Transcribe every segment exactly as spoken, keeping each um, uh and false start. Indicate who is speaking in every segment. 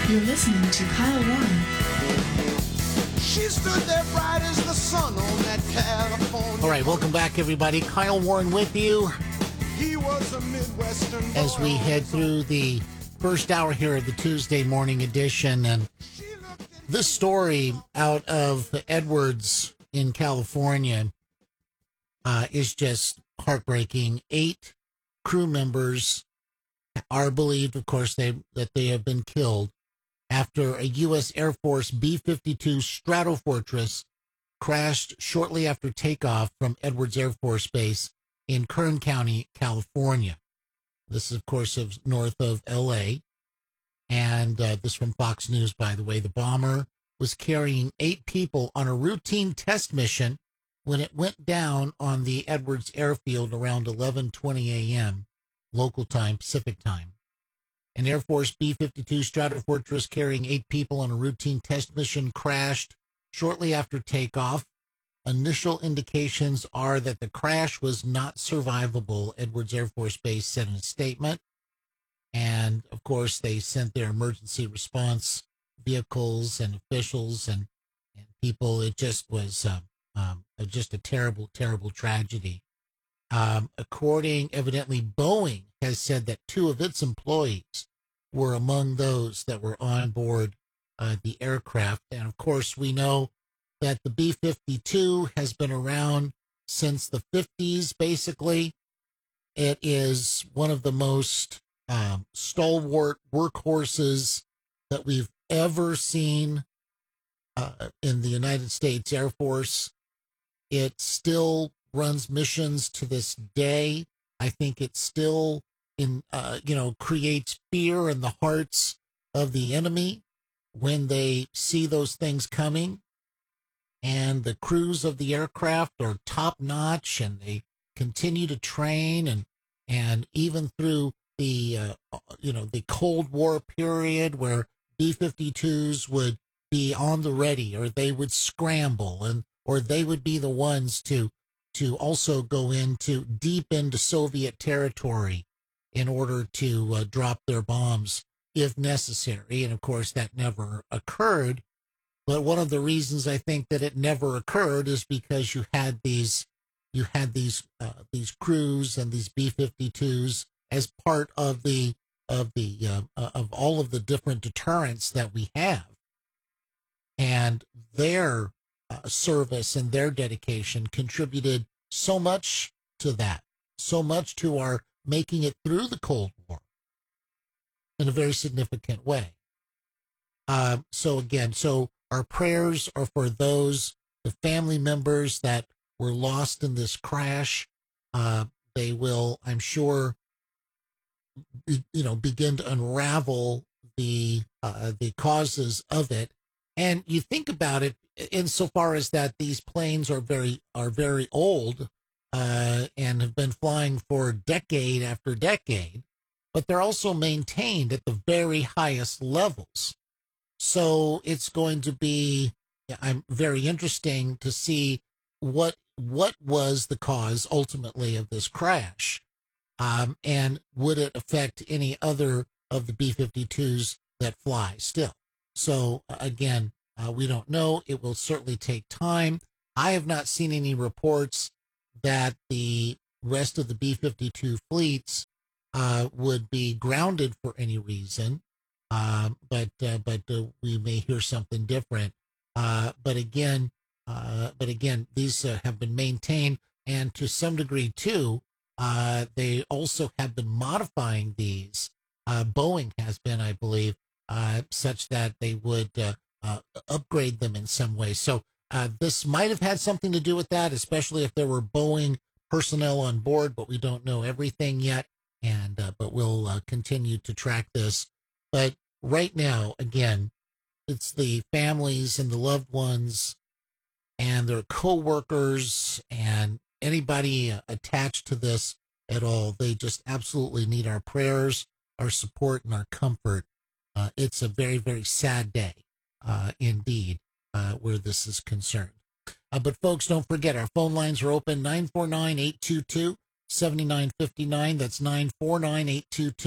Speaker 1: You're listening to Kyle Warren.
Speaker 2: She stood there bright as the sun on that California.
Speaker 3: All right, welcome back, everybody. Kyle Warren with you
Speaker 2: He was a Midwestern boy
Speaker 3: as we head through the first hour here of the Tuesday morning edition. And this story out of Edwards in California uh, is just heartbreaking. Eight crew members are believed, of course, they that they have been killed after a U S Air Force B fifty-two Stratofortress crashed shortly after takeoff from Edwards Air Force Base in Kern County, California. This is, of course, of north of L A. And uh, this from Fox News, by the way. The bomber was carrying eight people on a routine test mission when it went down on the Edwards Airfield around eleven twenty a.m. local time, Pacific time. An Air Force B fifty-two Stratofortress carrying eight people on a routine test mission crashed shortly after takeoff. Initial indications are that the crash was not survivable, Edwards Air Force Base said in a statement. And, of course, they sent their emergency response vehicles and officials and, and people. It just was um, um, just a terrible, terrible tragedy. Um, according, evidently, Boeing has said that two of its employees were among those that were on board uh, the aircraft. And, of course, we know that the B fifty-two has been around since the fifties, basically. It is one of the most um, stalwart workhorses that we've ever seen uh, in the United States Air Force. It still runs missions to this day. I think it still in uh, you know creates fear in the hearts of the enemy when they see those things coming. And the crews of the aircraft are top notch, and they continue to train, and and even through the uh, you know the Cold War period where B fifty-twos would be on the ready, or they would scramble, and or they would be the ones to to also go into deep into Soviet territory in order to uh, drop their bombs if necessary. And of course, that never occurred. But one of the reasons I think that it never occurred is because you had these you had these uh, these crews and these B fifty-twos as part of the of the uh, uh, of all of the different deterrents that we have, and their uh, service and their dedication contributed so much to that, so much to our making it through the Cold War in a very significant way. Uh, so again, so our prayers are for those, the family members that were lost in this crash. Uh, they will, I'm sure, be, you know, begin to unravel the uh, the causes of it. And you think about it, insofar as that these planes are very are very old uh, and have been flying for decade after decade, but they're also maintained at the very highest levels. So it's going to be, I'm very interesting to see what what was the cause ultimately of this crash, um, and would it affect any other of the B fifty-twos that fly still? So again, uh, we don't know. It will certainly take time. I have not seen any reports that the rest of the B fifty-two fleets uh, would be grounded for any reason. Uh, but uh, but uh, we may hear something different. Uh, but again, uh, but again, these uh, have been maintained, and to some degree too, uh, they also have been modifying these. Uh, Boeing has been, I believe, uh, such that they would uh, uh, upgrade them in some way. So uh, this might have had something to do with that, especially if there were Boeing personnel on board. But we don't know everything yet, and uh, but we'll uh, continue to track this. But right now, again, it's the families and the loved ones and their co-workers and anybody attached to this at all. They just absolutely need our prayers, our support, and our comfort. Uh, it's a very, very sad day, uh, indeed, uh, where this is concerned. Uh, but folks, don't forget, our phone lines are open, nine four nine, eight two two, seven nine five nine. That's nine four nine, eight two two,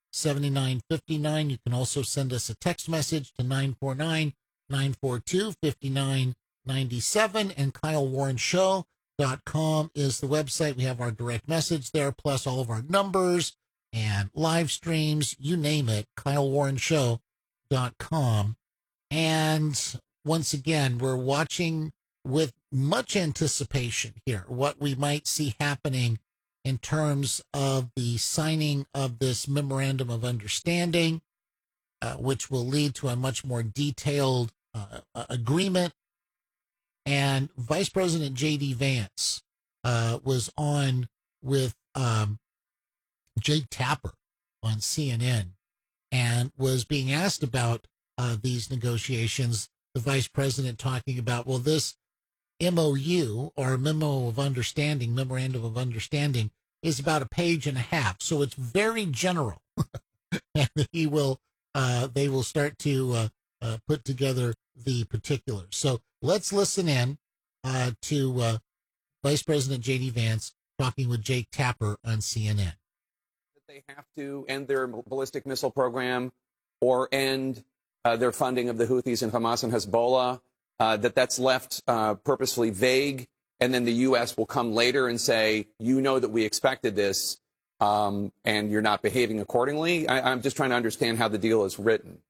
Speaker 3: seven nine five nine. You can also send us a text message to nine four nine, nine four two, five nine nine seven, and Kyle Warren Show dot com is the website. We have our direct message there, plus all of our numbers and live streams, you name it, Kyle Warren Show dot com. And once again, we're watching with much anticipation here what we might see happening in terms of the signing of this memorandum of understanding, uh, which will lead to a much more detailed uh, agreement. And Vice President J D Vance uh, was on with um, Jake Tapper on C N N and was being asked about uh, these negotiations. The vice president talking about, well, this M O U, or Memo of Understanding, Memorandum of Understanding, is about a page and a half. So it's very general. And he will, uh, they will start to uh, uh, put together the particulars. So let's listen in uh, to uh, Vice President J D Vance talking with Jake Tapper on C N N.
Speaker 4: That they have to end their ballistic missile program or end uh, their funding of the Houthis and Hamas and Hezbollah, uh, that that's left uh, purposefully vague, and then the U S will come later and say, you know that we expected this, um, and you're not behaving accordingly. I, I'm just trying to understand how the deal is written.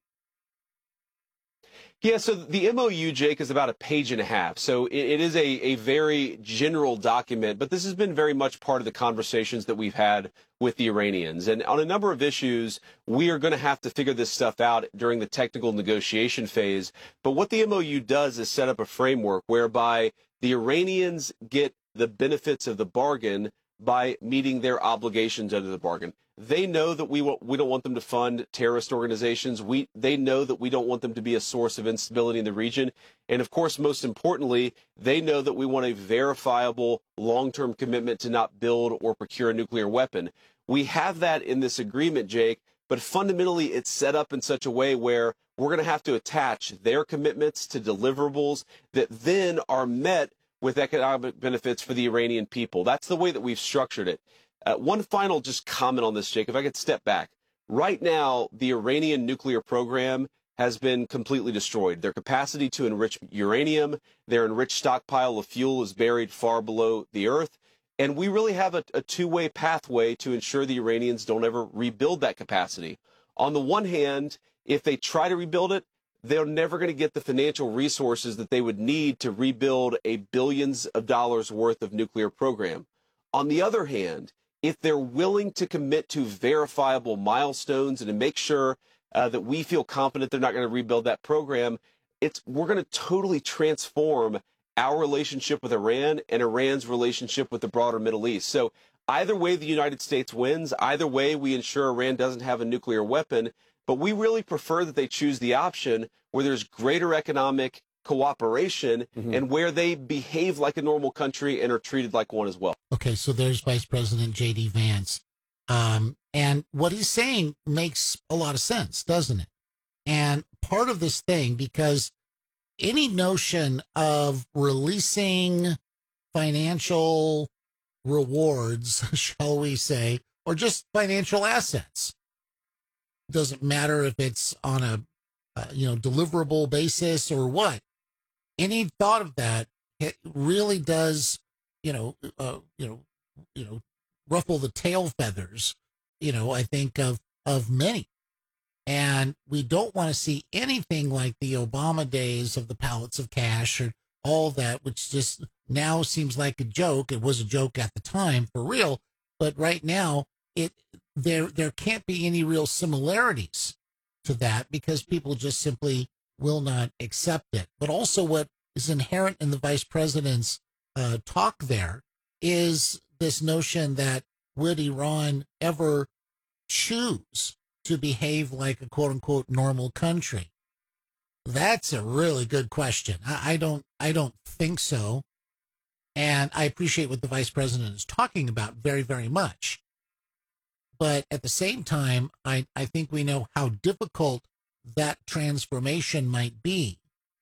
Speaker 5: Yeah, so the M O U, Jake, is about a page and a half. So it, it is a, a very general document, but this has been very much part of the conversations that we've had with the Iranians. And on a number of issues, we are going to have to figure this stuff out during the technical negotiation phase. But what the M O U does is set up a framework whereby the Iranians get the benefits of the bargain by meeting their obligations under the bargain. They know that we want, we don't want them to fund terrorist organizations. We they know that we don't want them to be a source of instability in the region. And of course, most importantly, they know that we want a verifiable long-term commitment to not build or procure a nuclear weapon. We have that in this agreement, Jake, but fundamentally it's set up in such a way where we're going to have to attach their commitments to deliverables that then are met with economic benefits for the Iranian people. That's the way that we've structured it. Uh, one final just comment on this, Jake, if I could step back. Right now, the Iranian nuclear program has been completely destroyed. Their capacity to enrich uranium, their enriched stockpile of fuel is buried far below the earth. And we really have a, a two-way pathway to ensure the Iranians don't ever rebuild that capacity. On the one hand, if they try to rebuild it, they're never going to get the financial resources that they would need to rebuild a billions of dollars worth of nuclear program. On the other hand, if they're willing to commit to verifiable milestones and to make sure uh, that we feel confident they're not going to rebuild that program, it's we're going to totally transform our relationship with Iran and Iran's relationship with the broader Middle East. So either way, the United States wins. Either way, we ensure Iran doesn't have a nuclear weapon. But we really prefer that they choose the option where there's greater economic cooperation mm-hmm. and where they behave like a normal country and are treated like one as well.
Speaker 3: Okay, so there's Vice President J D Vance. Um, and what he's saying makes a lot of sense, doesn't it? And part of this thing, because any notion of releasing financial rewards, shall we say, or just financial assets, doesn't matter if it's on a uh, you know deliverable basis or what. Any thought of that, it really does you know uh, you know you know ruffle the tail feathers. You know, I think of of many, and we don't want to see anything like the Obama days of the pallets of cash or all that, which just now seems like a joke. It was a joke at the time, for real, but right now it. There, there can't be any real similarities to that because people just simply will not accept it. But also what is inherent in the vice president's uh, talk there is this notion that would Iran ever choose to behave like a quote unquote normal country? That's a really good question. I, I don't, I don't think so. And I appreciate what the vice president is talking about very, very much. But at the same time, I, I think we know how difficult that transformation might be.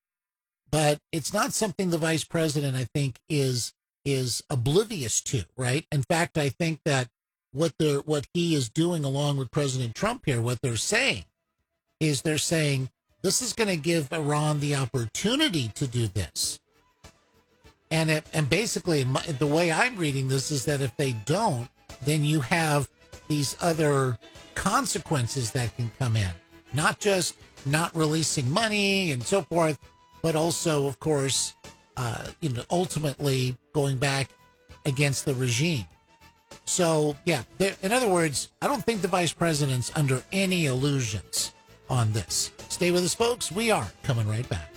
Speaker 3: But it's not something the vice president, I think, is is oblivious to, right? In fact, I think that what they're what he is doing along with President Trump here, what they're saying is they're saying this is going to give Iran the opportunity to do this. And it, and basically, my, the way I'm reading this is that if they don't, then you have these other consequences that can come in. Not just not releasing money and so forth, but also, of course, uh, you know, ultimately going back against the regime. So, yeah, there, in other words, I don't think the vice president's under any illusions on this. Stay with us, folks. We are coming right back.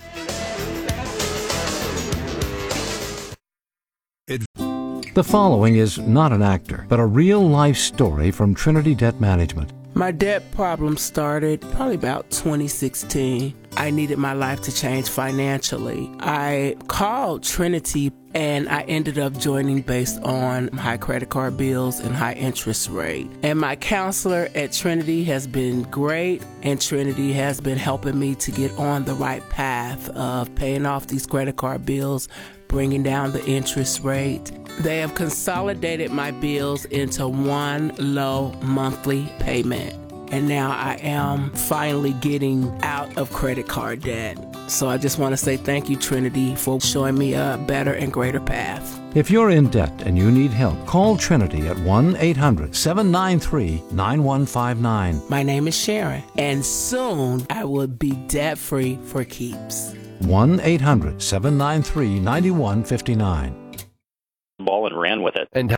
Speaker 6: The following is not an actor, but a real-life story from Trinity Debt Management.
Speaker 7: My debt problem started probably about twenty sixteen. I needed my life to change financially. I called Trinity and I ended up joining based on high credit card bills and high interest rate. And my counselor at Trinity has been great, and Trinity has been helping me to get on the right path of paying off these credit card bills, bringing down the interest rate. They have consolidated my bills into one low monthly payment. And now I am finally getting out of credit card debt. So I just want to say thank you, Trinity, for showing me a better and greater path.
Speaker 6: If you're in debt and you need help, call Trinity at one eight hundred seven nine three nine one five nine.
Speaker 7: My name is Sharon, and soon I will be debt-free for keeps.
Speaker 6: one eight hundred seven nine three nine one five nine.
Speaker 8: Ball and ran with it.
Speaker 9: And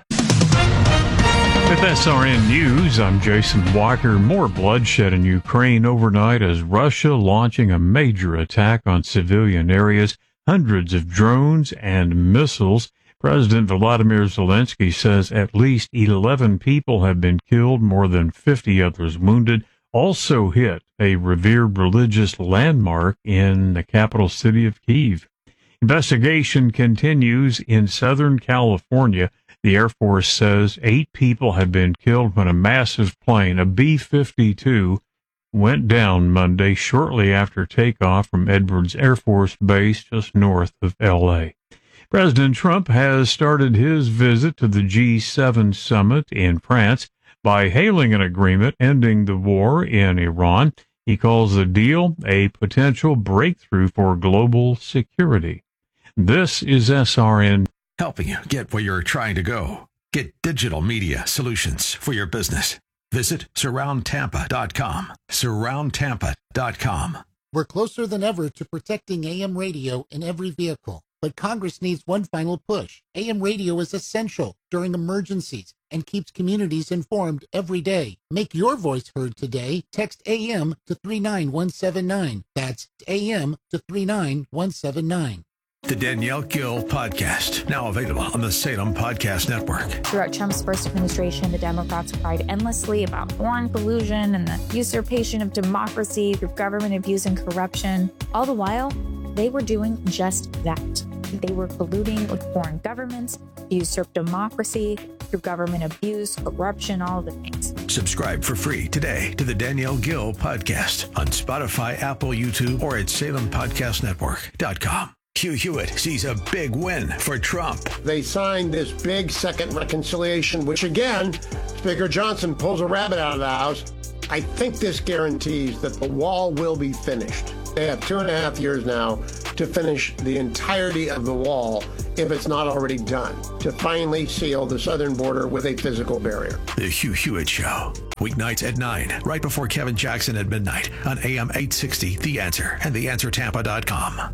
Speaker 10: with S R N News, I'm Jason Walker. More bloodshed in Ukraine overnight as Russia launching a major attack on civilian areas, hundreds of drones and missiles. President Volodymyr Zelensky says at least eleven people have been killed, more than fifty others wounded. Also hit a revered religious landmark in the capital city of Kyiv. Investigation continues in Southern California. The Air Force says eight people have been killed when a massive plane, a B fifty-two, went down Monday shortly after takeoff from Edwards Air Force Base just north of L A. President Trump has started his visit to the G seven summit in France by hailing an agreement ending the war in Iran. He calls the deal a potential breakthrough for global security. This is S R N.
Speaker 11: Helping you get where you're trying to go. Get digital media solutions for your business. Visit surround tampa dot com. surround tampa dot com.
Speaker 3: We're closer than ever to protecting A M radio in every vehicle. But Congress needs one final push. A M radio is essential during emergencies and keeps communities informed every day. Make your voice heard today. Text A M to three nine one seven nine. That's A M to three nine one seven nine.
Speaker 11: The Danielle Gill Podcast, now available on the Salem Podcast Network.
Speaker 12: Throughout Trump's first administration, the Democrats cried endlessly about foreign collusion and the usurpation of democracy through government abuse and corruption. All the while, they were doing just that. They were colluding with foreign governments to usurp democracy through government abuse, corruption, all of the things.
Speaker 11: Subscribe for free today to the Danielle Gill Podcast on Spotify, Apple, YouTube, or at salem podcast network dot com. Hugh Hewitt sees a big win for Trump.
Speaker 13: They signed this big second reconciliation, which again, Speaker Johnson pulls a rabbit out of the house. I think this guarantees that the wall will be finished. They have two and a half years now to finish the entirety of the wall, if it's not already done, to finally seal the southern border with a physical barrier.
Speaker 11: The Hugh Hewitt Show. Weeknights at nine, right before Kevin Jackson at midnight on A M eight sixty, The Answer and the answer tampa dot com.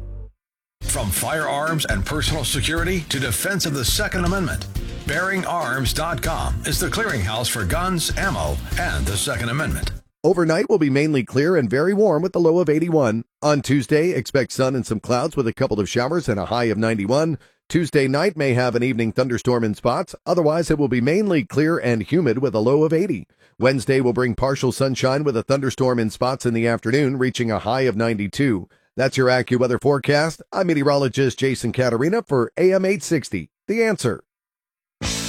Speaker 11: From firearms and personal security to defense of the Second Amendment, bearing arms dot com is the clearinghouse for guns, ammo, and the Second Amendment.
Speaker 14: Overnight will be mainly clear and very warm with a low of eighty-one. On Tuesday, expect sun and some clouds with a couple of showers and a high of ninety-one. Tuesday night may have an evening thunderstorm in spots. Otherwise, it will be mainly clear and humid with a low of eighty. Wednesday will bring partial sunshine with a thunderstorm in spots in the afternoon, reaching a high of ninety-two. That's your AccuWeather forecast. I'm meteorologist Jason Caterina for A M eight sixty, The Answer.